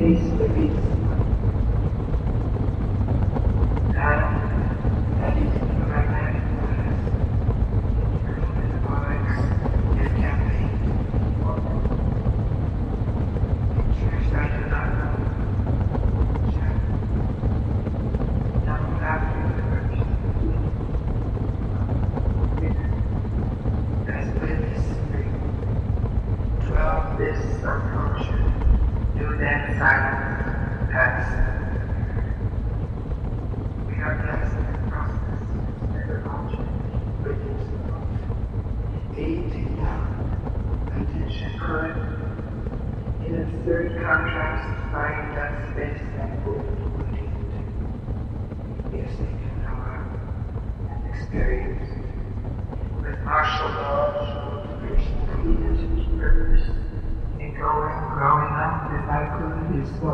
face the beast. That is the magnetic glass. Human eyes, your campaign. Pictures I do not know. Check. Now after the first. As with history, dwell this unconscious, do that silence, past. We are blessed in the process, never conscious, witness love. Aging down, attention current, in absurd contrast, find that space that would yes, they can know and experience. With martial law, motivation, leaders, purpose, and growing up, if I could, is so